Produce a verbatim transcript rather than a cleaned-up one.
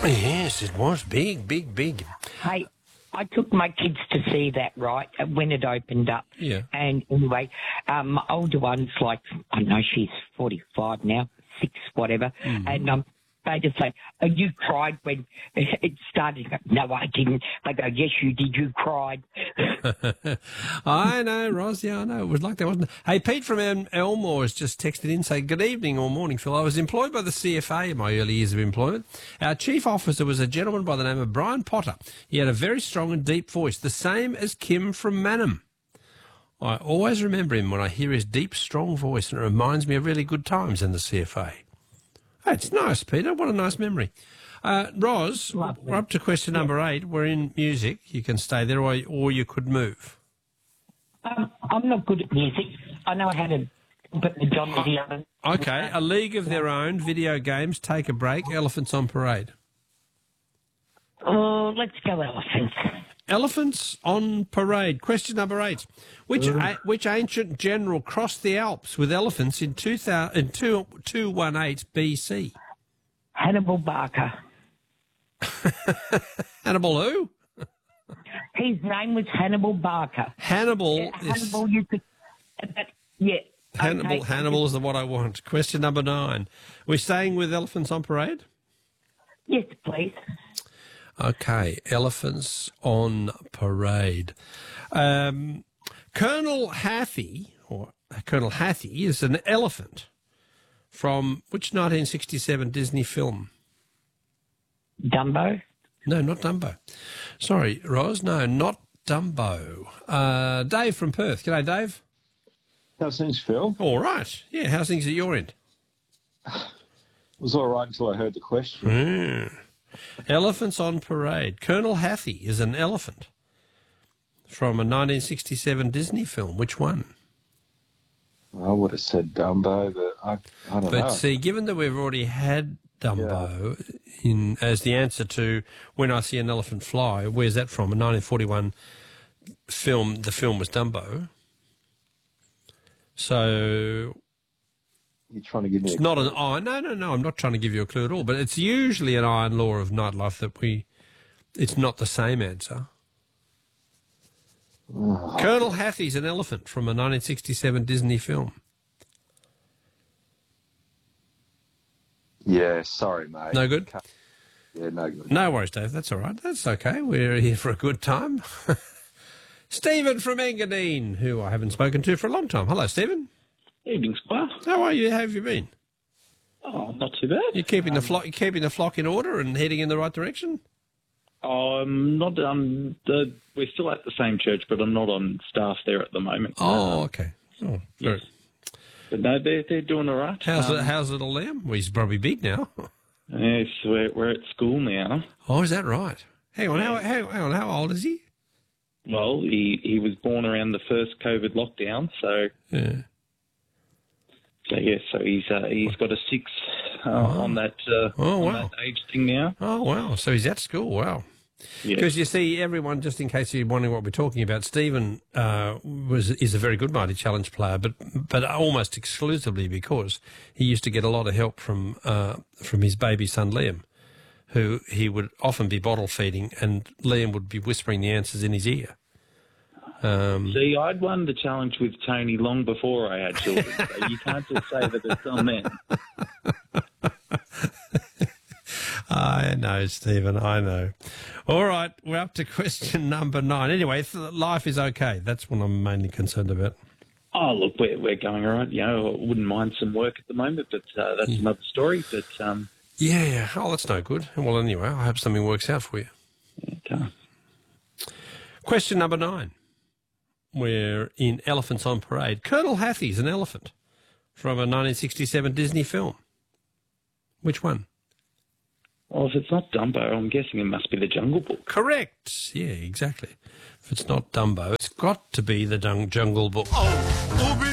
Yes, it was big, big, big. Hey, I took my kids to see that, right, when it opened up. Yeah. And anyway, um, my older one's like, I don't know, she's forty-five now, six, whatever. Mm-hmm. And um, they just say, oh, you cried when it started. No, I didn't. I go, yes, you did. You cried. I know, Ros. Yeah, I know. It was like that, wasn't it? Hey, Pete from El- Elmore has just texted in saying, good evening or morning, Phil. I was employed by the C F A in my early years of employment. Our chief officer was a gentleman by the name of Brian Potter. He had a very strong and deep voice, the same as Kim from Mannum. I always remember him when I hear his deep, strong voice, and it reminds me of really good times in the C F A. That's nice, Peter. What a nice memory. Uh, Ros, Lovely. We're up to question number yeah. eight. We're in music. You can stay there, or, or you could move. Um, I'm not good at music. I know I had a but the John the other. Okay, A League of Their Own, video games, Take a Break, Elephants on Parade. Oh, let's go Elephants. Elephants on Parade. Question number eight. Which a, which ancient general crossed the Alps with elephants in two thousand in two two one eight B C? Hannibal Barker. Hannibal who? His name was Hannibal Barker. Hannibal. Yeah, is... Hannibal. You could. Uh, yeah. Hannibal. Okay. Hannibal is the what I want. Question number nine. We're staying with Elephants on Parade. Yes, please. Okay, Elephants on Parade. Um, Colonel Hathi, or Colonel Hathi, is an elephant from which nineteen sixty-seven Disney film? Dumbo? No, not Dumbo. Sorry, Ros, no, not Dumbo. Uh, Dave from Perth. G'day, Dave. How's things, Phil? All right. Yeah, how's things at your end? It was all right until I heard the question. Mm. Elephants on Parade. Colonel Hathi is an elephant from a nineteen sixty-seven Disney film. Which one? I would have said Dumbo, but I, I don't but know. But see, given that we've already had Dumbo yeah. in as the answer to When I See an Elephant Fly, where's that from? A nineteen forty-one film. The film was Dumbo. So... You're trying to give me it's a not clue. an iron. No, no, no. I'm not trying to give you a clue at all. But it's usually an iron law of nightlife that we. It's not the same answer. Oh. Colonel Hathi's an elephant from a nineteen sixty-seven Disney film. Yeah, sorry, mate. No good. Yeah, no good. No worries, Dave. That's all right. That's okay. We're here for a good time. Stephen from Engadine, who I haven't spoken to for a long time. Hello, Stephen. Evening, Squire. How are you? How have you been? Oh, not too bad. You're keeping um, the flock. You're keeping the flock in order and heading in the right direction. I'm not. Um, the, we're still at the same church, but I'm not on staff there at the moment. Oh, um, okay. Oh, yes. But no, they're they're doing all right. How's um, it? How's little Liam? Well, he's probably big now. Yes, we're we're at school now. Oh, is that right? Hang on. How, how hang on? How old is he? Well, he he was born around the first COVID lockdown, so yeah. So yes, so he's uh, he's got a six uh, oh. on that uh, oh, on wow. that age thing now. Oh wow! So he's at school. Wow. Because yeah. you see, everyone, just in case you're wondering what we're talking about, Stephen uh, was is a very good Mighty Challenge player, but but almost exclusively because he used to get a lot of help from uh, from his baby son Liam, who he would often be bottle feeding, and Liam would be whispering the answers in his ear. Um, See, I'd won the challenge with Tony long before I had children, so you can't just say that it's on them. I know, Stephen, I know. All right, we're up to question number nine. Anyway, life is okay. That's what I'm mainly concerned about. Oh, look, we're, we're going all right. You know, I wouldn't mind some work at the moment, but uh, that's yeah. another story. But um, Yeah, yeah. Oh, that's no good. Well, anyway, I hope something works out for you. Okay. Question number nine. We're in Elephants on Parade. Colonel Hathi's an elephant from a nineteen sixty-seven Disney film. Which one? Well, if it's not Dumbo, I'm guessing it must be the Jungle Book. Correct. Yeah, exactly. If it's not Dumbo, it's got to be the Jungle Book. Oh,